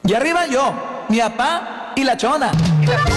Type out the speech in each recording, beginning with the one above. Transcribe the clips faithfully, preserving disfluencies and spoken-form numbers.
Y arriba yo, mi papá y la chona. Y la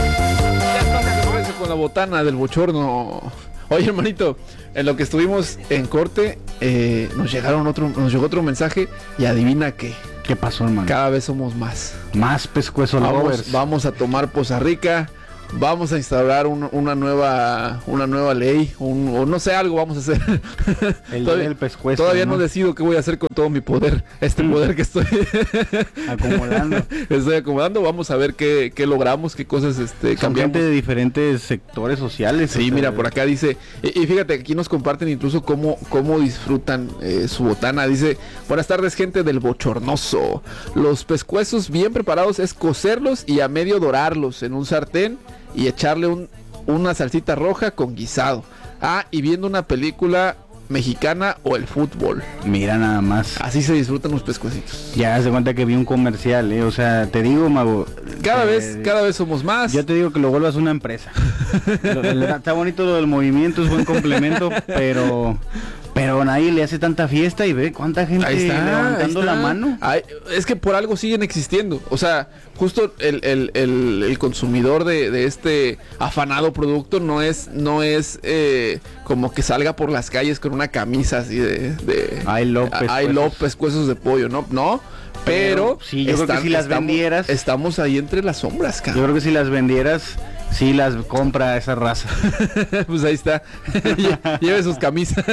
chona. Con la botana del bochorno. Oye, hermanito, en lo que estuvimos en corte, eh, nos llegaron otro, nos llegó otro mensaje y adivina qué. ¿Qué pasó, hermano? Cada vez somos más. Más pescuezo vamos, lovers. Vamos a tomar Poza Rica. Vamos a instaurar un, una nueva una nueva ley, un, o no sé, algo vamos a hacer. El todavía del pescuezo. Todavía ¿no? no decido qué voy a hacer con todo mi poder, este mm. poder que estoy acomodando. Estoy acomodando. Vamos a ver qué, qué logramos, qué cosas este, Son cambiamos. gente de diferentes sectores sociales. Sí, mira, por acá dice, y, y fíjate, aquí nos comparten incluso cómo, cómo disfrutan eh, su botana. Dice, buenas tardes, gente del bochornoso. Los pescuezos bien preparados es cocerlos y a medio dorarlos en un sartén y echarle un, una salsita roja con guisado. Ah, y viendo una película mexicana o el fútbol. Mira nada más. Así se disfrutan los pescuecitos. Ya se cuenta que vi un comercial, ¿eh? O sea, te digo, mago. Cada eh, vez, cada vez somos más. Yo te digo que lo vuelvas una empresa. lo, el, está bonito lo del movimiento, es buen complemento, pero... Pero nadie le hace tanta fiesta y ve cuánta gente ahí está, levantando ahí está. la mano. Ay, es que por algo siguen existiendo. O sea, justo el, el, el, el consumidor de, de este afanado producto no es, no es eh, como que salga por las calles con una camisa así de... de Ay, López. Ay, López, pescuezos de pollo, ¿no? No. Pero, pero sí, yo están, creo que si las estamos, vendieras... Estamos ahí entre las sombras, cabrón. Yo creo que si las vendieras... Sí, las compra esa raza. Pues ahí está. Lleve sus camisas.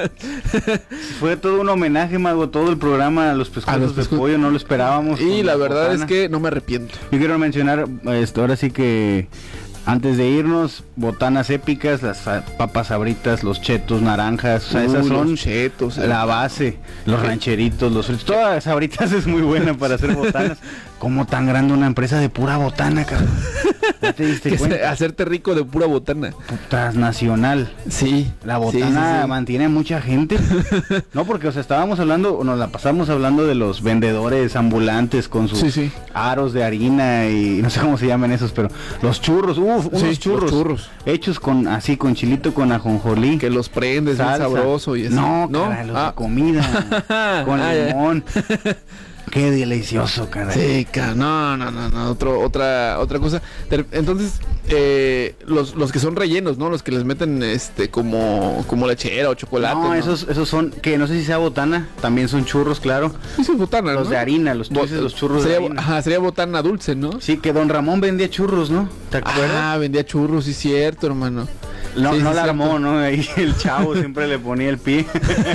Fue todo un homenaje, mago, todo el programa a los pescuezos a los pescu... de pollo, no lo esperábamos. Y la verdad botana. Es que no me arrepiento. Yo quiero mencionar esto, ahora sí que antes de irnos, botanas épicas, las papas sabritas, los chetos naranjas, o sea, uh, esas son los chetos, la base, los rancheritos, los fritos, todas las sabritas es muy buena para hacer botanas. ¿Cómo tan grande una empresa de pura botana, cabrón? ¿Ya te diste cuenta? Hacerte rico de pura botana. Transnacional. Sí. La botana sí, sí, sí. mantiene a mucha gente. No, porque, o sea, estábamos hablando, o nos la pasamos hablando de los vendedores ambulantes con sus sí, sí. aros de harina y no sé cómo se llaman esos, pero los churros, uff, unos sí, churros, churros. Hechos con, así, con chilito, con ajonjolí. Que los prendes, bien sabroso y eso. No, ¿no? Caray, los ah. de comida, con ah, limón. Qué delicioso, caray. Sí, cara, no, no, no, no, otro, otra, otra cosa. Entonces, eh, los, los que son rellenos, ¿no? Los que les meten, este, como, como lechera o chocolate. No, ¿no? esos, esos son, que no sé si sea botana, también son churros, claro. Sí, son botanas, Los ¿no? de harina, los, Bo dices, los churros sería, de harina. Ajá, sería botana dulce, ¿no? Sí, que don Ramón vendía churros, ¿no? ¿Te acuerdas? Ah, vendía churros, sí, cierto, hermano. No, sí, no sí, la cierto. armó, ¿no? Ahí el chavo siempre le ponía el pie.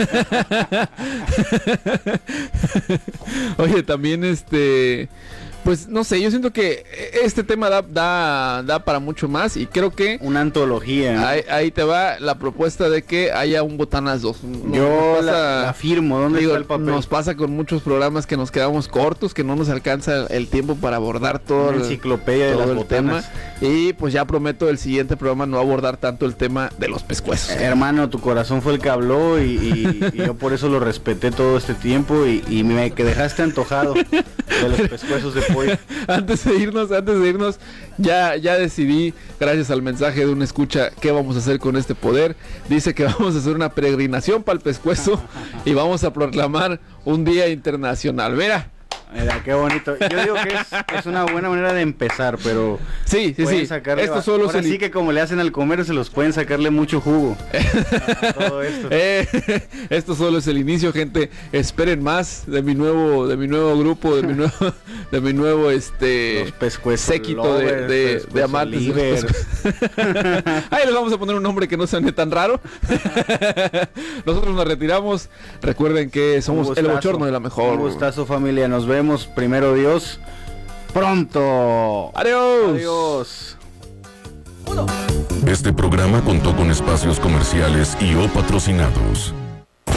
Oye, también este... Pues no sé, yo siento que este tema da, da, da para mucho más y creo que... Una antología. Ahí, ahí te va la propuesta de que haya un Botanas dos. Nos, yo nos pasa, la, la firmo, ¿dónde digo, está el papel? Nos pasa con muchos programas que nos quedamos cortos, que no nos alcanza el tiempo para abordar todo Una enciclopedia el, de todo las el tema. botanas. Y pues ya prometo el siguiente programa no abordar tanto el tema de los pescuezos. Eh, hermano, tu corazón fue el que habló y, y, y yo por eso lo respeté todo este tiempo y, y me que dejaste antojado de los pescuezos de pollo. Antes de irnos, antes de irnos, ya, ya decidí, gracias al mensaje de un escucha, qué vamos a hacer con este poder. Dice que vamos a hacer una peregrinación para el pescuezo y vamos a proclamar un día internacional. Mira. Mira, qué bonito. Yo digo que es, es una buena manera de empezar, pero sí, sí, sí. Esto solo ahora sí que como le hacen al comer se los pueden sacarle mucho jugo. a todo esto. Eh, esto solo es el inicio, gente. Esperen más de mi nuevo, de mi nuevo grupo, de mi nuevo, de mi nuevo este séquito lovers, de, de, de amantes. Ahí les vamos a poner un nombre que no suene tan raro. Nosotros nos retiramos. Recuerden que somos el bochorno de la mejor. Un gustazo, familia. Nos vemos. Primero Dios, pronto. Adiós. Adiós. Este programa contó con espacios comerciales y o patrocinados.